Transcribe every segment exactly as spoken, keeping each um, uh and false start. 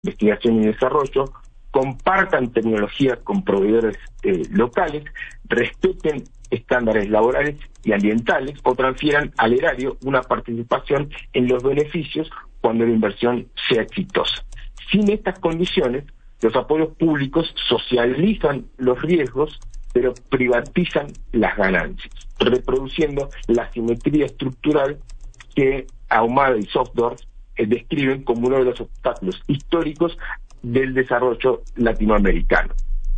investigación y desarrollo, compartan tecnología con proveedores eh, locales, respeten estándares laborales y ambientales o transfieran al erario una participación en los beneficios cuando la inversión sea exitosa. Sin estas condiciones, los apoyos públicos socializan los riesgos, pero privatizan las ganancias, reproduciendo la simetría estructural que Ahumada y Softdoor eh, describen como uno de los obstáculos históricos del desarrollo latinoamericano.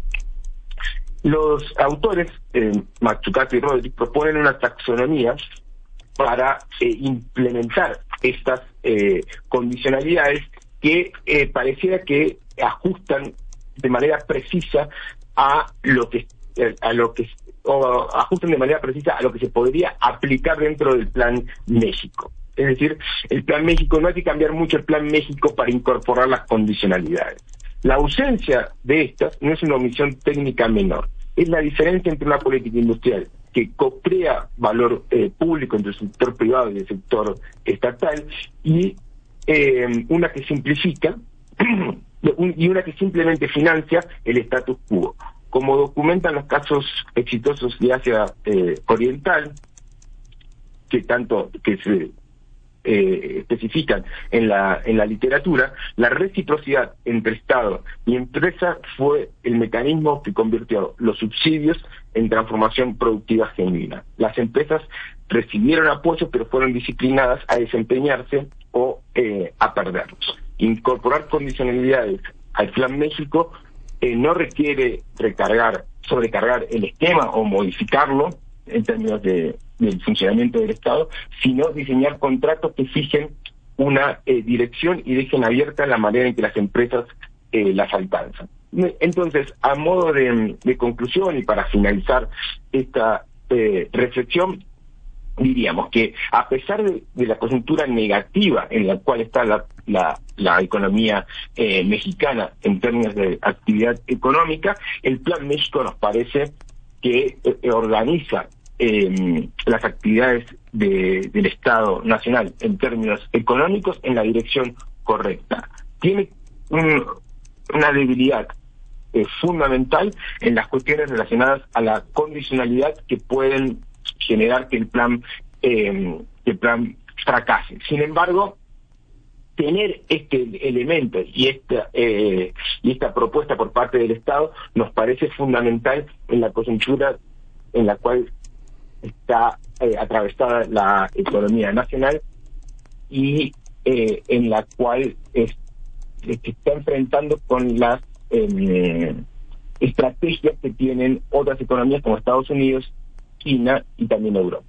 Los autores, eh, Mazzucato y Rodri, proponen una taxonomía para eh, implementar estas eh, condicionalidades que eh, pareciera que ajustan de manera precisa a lo que eh, a lo que o ajustan de manera precisa a lo que se podría aplicar dentro del Plan México. Es decir, el Plan México, no hay que cambiar mucho el Plan México para incorporar las condicionalidades. La ausencia de estas no es una omisión técnica menor, es la diferencia entre una política industrial que crea valor eh, público entre el sector privado y el sector estatal y eh, una que simplifica y una que simplemente financia el status quo. Como documentan los casos exitosos de Asia eh, Oriental, que tanto que se eh, especifican en la en la literatura, la reciprocidad entre Estado y empresa fue el mecanismo que convirtió los subsidios en transformación productiva genuina. Las empresas recibieron apoyo, pero fueron disciplinadas a desempeñarse o eh, a perderlos. Incorporar condicionalidades al Plan México eh, no requiere recargar, sobrecargar el esquema o modificarlo en términos de, del funcionamiento del Estado, sino diseñar contratos que fijen una eh, dirección y dejen abierta la manera en que las empresas eh, las alcanzan. Entonces, a modo de, de conclusión y para finalizar esta eh, reflexión, diríamos que a pesar de, de la coyuntura negativa en la cual está la, la, la economía eh, mexicana en términos de actividad económica, el Plan México nos parece que eh, organiza eh, las actividades de, del Estado Nacional en términos económicos en la dirección correcta. Tiene un, una debilidad eh, fundamental en las cuestiones relacionadas a la condicionalidad que pueden generar que el plan eh, que el plan fracase. Sin embargo, tener este elemento y esta eh, y esta propuesta por parte del Estado nos parece fundamental en la coyuntura en la cual está eh, atravesada la economía nacional y eh, en la cual es, se está enfrentando con las eh, estrategias que tienen otras economías como Estados Unidos, China y también Europa.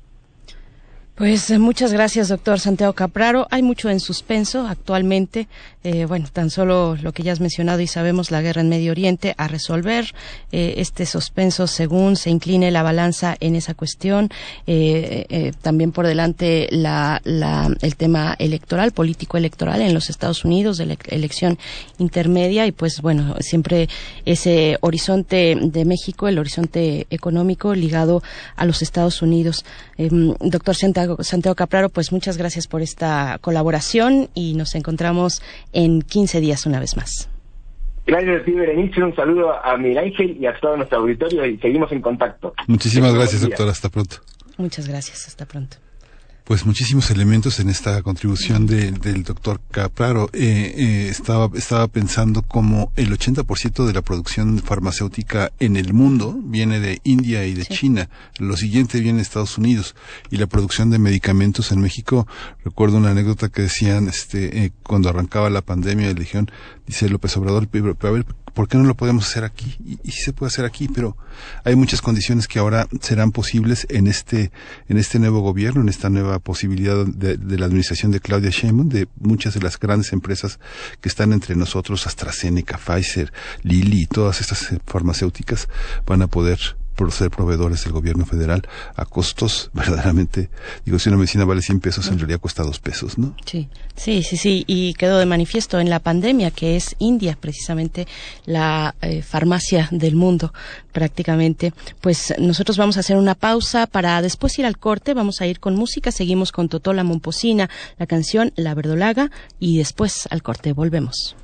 Pues eh, muchas gracias, doctor Santiago Capraro. Hay mucho en suspenso actualmente. Eh, bueno, tan solo lo que ya has mencionado y sabemos, la guerra en Medio Oriente, a resolver eh, este suspenso según se incline la balanza en esa cuestión. Eh, eh, también por delante la, la, el tema electoral, político electoral en los Estados Unidos, de la elección intermedia y pues bueno, siempre ese horizonte de México, el horizonte económico ligado a los Estados Unidos. Eh, doctor Santiago Santiago Capraro, pues muchas gracias por esta colaboración y nos encontramos en quince días una vez más. Gracias a ti, Berenice, un saludo a Miguel Ángel y a todo nuestro auditorio y seguimos en contacto. Muchísimas gracias, doctor, hasta pronto. Muchas gracias, hasta pronto. Pues muchísimos elementos en esta contribución de, del doctor Capraro. Eh, eh, estaba, estaba pensando como el ochenta por ciento de la producción farmacéutica en el mundo viene de India y de sí. China. Lo siguiente viene de Estados Unidos. Y la producción de medicamentos en México, recuerdo una anécdota que decían, este, eh, cuando arrancaba la pandemia, le dijeron, dice López Obrador, pero, pero a ver, ¿por qué no lo podemos hacer aquí? Y, y sí se puede hacer aquí, pero hay muchas condiciones que ahora serán posibles en este, en este nuevo gobierno, en esta nueva posibilidad de, de la administración de Claudia Sheinbaum, de muchas de las grandes empresas que están entre nosotros, AstraZeneca, Pfizer, Lilly, todas estas farmacéuticas van a poder por ser proveedores del gobierno federal a costos verdaderamente, digo, si una medicina vale cien pesos, en realidad cuesta dos pesos, ¿no? Sí, sí, sí, sí, y quedó de manifiesto en la pandemia que es India precisamente la eh, farmacia del mundo prácticamente. Pues nosotros vamos a hacer una pausa para después ir al corte, vamos a ir con música, seguimos con Totó la Momposina, la canción La Verdolaga y después al corte volvemos.